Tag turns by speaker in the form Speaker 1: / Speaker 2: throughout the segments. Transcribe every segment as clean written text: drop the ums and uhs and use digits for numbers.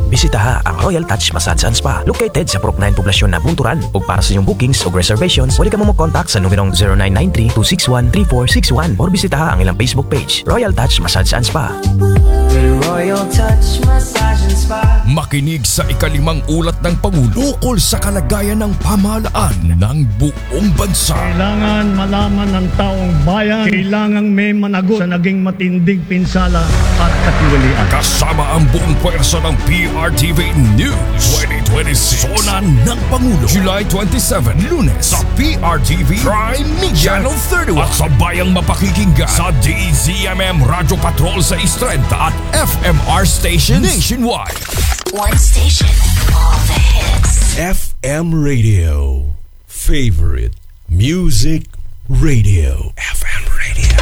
Speaker 1: Bisitaha ang Royal Touch Massage and Spa located sa Purok 9 poblasyon na Bunturan. Ug para sa inyong bookings o reservations, pwede ka mo mag-contact sa numerong 0993-261-3461 or bisitaha ang ilang Facebook page, Royal Touch Massage and Spa.
Speaker 2: Royal Touch Massage and Spa.
Speaker 3: Makinig sa ikalimang ulat ng Pangulo ukol sa kalagayan ng pamahalaan ng buong bansa.
Speaker 4: Kailangan malaman ng taong bayan, kailangang may managot sa naging matinding pinsala at katiwalian.
Speaker 3: Kasama ang buong pwersa ng PRTV News 2026. Zona ng Pangulo, July 27, Lunes sa PRTV Prime Media Channel 31 at sa bayang mapakikinggan sa DZMM Radio Patrol sa Istrenta at FMR stations nationwide.
Speaker 5: One station, all the hits.
Speaker 6: FM Radio. Favorite Music Radio. FM Radio.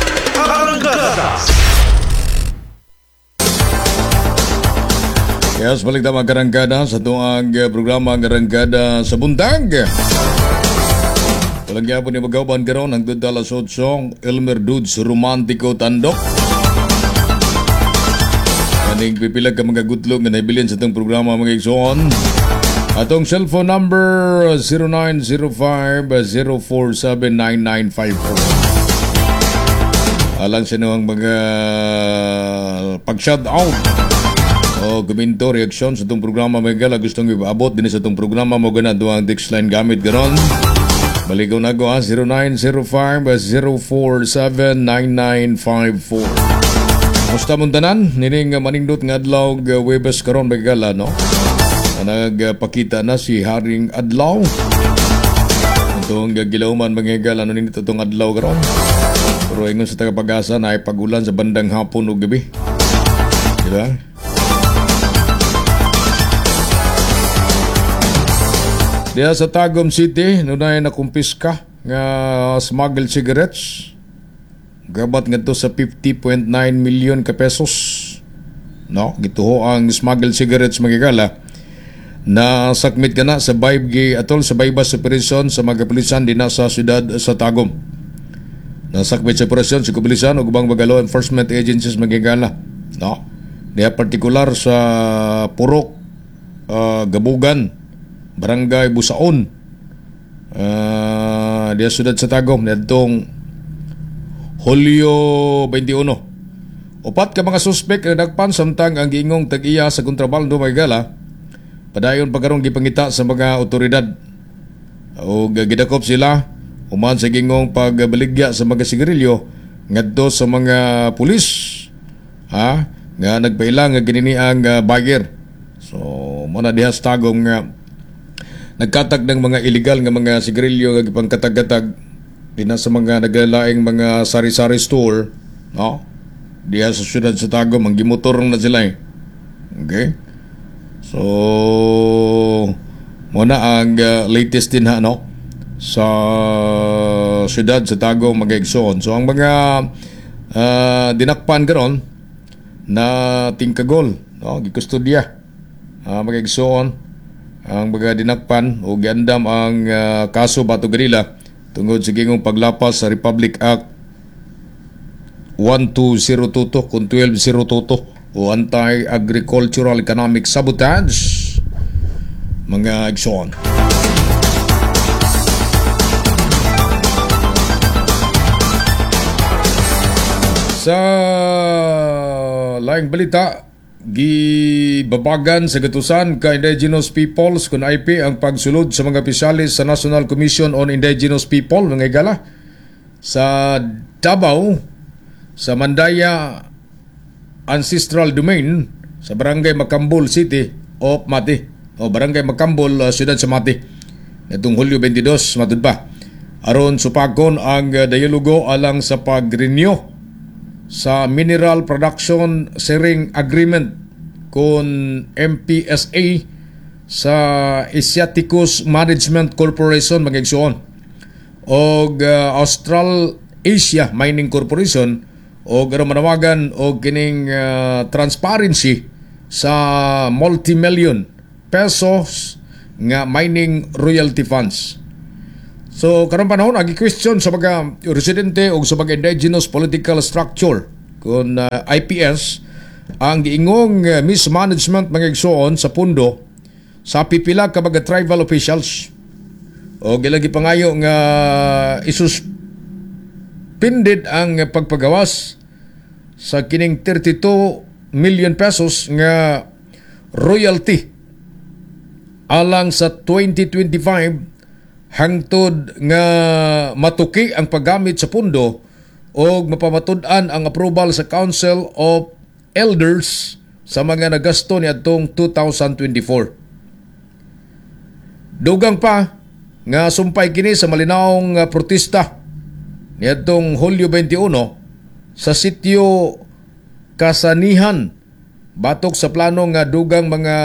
Speaker 7: Yes, balik na magkarangkada sa tuang programa Karangkada sa Buntag. Palagya po ni Magauban karon ang Dudala Sotsong Elmer Dudes Romantico Tandok. Kaning pipilag ka mga gutlog na naibilin sa itong programa mga igsoon. Atong cellphone number 0905-047-9954. Alang sa inyo ang mga pag-shoutout o komento, reaksyon sa itong programa mga gala. Gustong ipaabot din sa itong programa mo gana doang text line gamit garon. Baligaw na ko 0905-047-9954. Musta mong tanan? Nining manindot nga adlaw Webes karon mga gala, no? Nagpakita na si Haring Adlaw. Itong gilauman mga gala, ano nito itong adlaw karon? Pero ingon sa tagapag-asa na ay pagulan sa bandang hapon o gabi. Diba? Diya sa Tagum City, nunay na kumpiska nga smuggled cigarettes. Gabat nga to sa 50.9 million ka pesos. No, gituho ang smuggled cigarettes magigala. Na sakmit ka na sa Baybgi atol sa Baybas operasyon sa mga kapulisan din sa siyudad sa Tagum. Nasakmit sa operasyon sa kapulisan ug ubang mga law enforcement agencies magigala. No, diya partikular sa Purok Gabugan, Barangay Busaon, diya siyudad sa Tagum nitong Hulyo 21. Upat ka mga suspek na nagpan samtang ang giingong tag-iya sa kontrabando magigala. Padayon pagkarong gipangita sa mga otoridad o gidakop sila human sa gingong pagbaligya sa mga sigarilyo ngadto sa mga pulis nga nagpailang nga ginini ang buyer. So muna diha sa Tagum nga nagkatag ng mga illegal nga mga sigarilyo nga gipangkatag-katag dina sa mga naglalaing mga sari-sari store, no? Diha sa siyudad sa Tagum ang gimotor na sila eh. Okay? So, muna ang latest din no? Sa siyudad sa Tagum mag-igsoon. So, ang mga dinakpan karon na tingkagol, no? Gikustudya mag-igsoon ang mga dinakpan o giandam ang kaso bato ganila tungod sa gingong paglapas sa Republic Act 12022 kung 1202 o Anti-Agricultural Economic Sabotage mga igsoon. Sa laing balita, gibabagan sa gatusan ka Indigenous Peoples kung IP ang pagsulod sa mga opisyalis sa National Commission on Indigenous People mga igala sa Davao sa Mandaya Ancestral Domain sa Barangay Macambol City o Mati o Barangay Macambol, siyudad sa Mati nitong Hulyo 22 matud pa aron supakon ang dialogo alang sa pag-renew sa Mineral Production Sharing Agreement kun MPSA sa Asiaticus Management Corporation mag-igsoon o Austral Asia Mining Corporation o garo manawagan o kining transparency sa multi-million pesos nga mining royalty funds. So karong panahon agi-question sa mga residente o sa mga indigenous political structure kun IPS ang giingong mismanagement mga igsoon sa pundo sa pipila ka mga tribal officials o gilagi pangayo nga isuspended ang pagpagawas sa kining 32 million pesos nga royalty alang sa 2025 hangtod nga matuki ang paggamit sa pundo o mapamatud-an ang approval sa Council of Elders sa mga nagasto ni atong 2024. Dugang pa nga sumpay kini sa malinawong protesta ni atong Hulyo 21 sa sitio Kasanihan batok sa plano nga dugang mga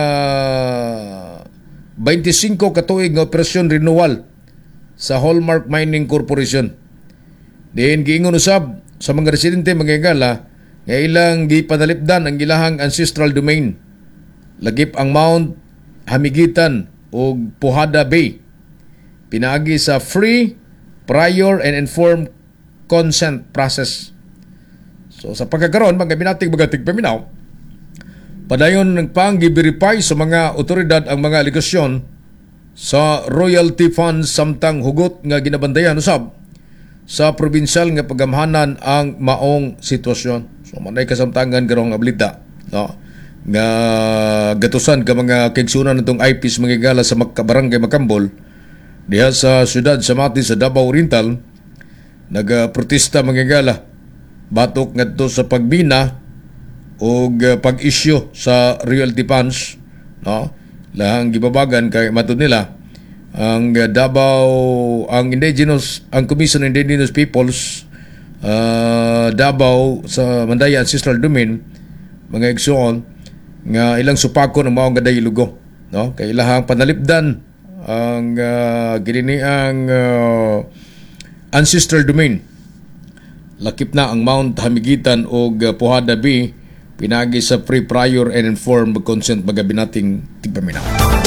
Speaker 7: 25 katuig nga operasyon renewal sa Hallmark Mining Corporation. Diin giingon usab sa mga residente mga igala nga ilang gipanalipdan ang ilahang ancestral domain. Lagip ang Mount Hamigitan o Puhada Bay. Pinaagi sa free, prior, and informed consent process. So sa pagkakaroon, mga binatig paminaw, padayon ng pang-verify sa mga otoridad ang mga aligasyon sa royalty funds samtang hugot nga ginabandayan usab sa probinsyal nga pagamhanan ang maong sitwasyon. So manay kasamtangan karong ablita, no? Nga gatusan ka mga kaigsunan natong IPs mga igala sa Barangay Macambol diha sa syudad sa Mati sa Davao Oriental nagprotesta mga igala batok ngadto sa pagbina o pag-issue sa royalty funds, no? Lahang gibabagan kay matud nila ang Davao, ang Commission on Indigenous Peoples Davao sa Mandaya Ancestral Domain mga igsoon nga ilang supakon ang maong gaday lugo, no? Kay ilahang panalipdan ang gininiang ancestral domain. Lakip na ang Mount Hamigitan o Puhada Bay pinagi sa free, prior, and informed consent magabinating tigpaminaw.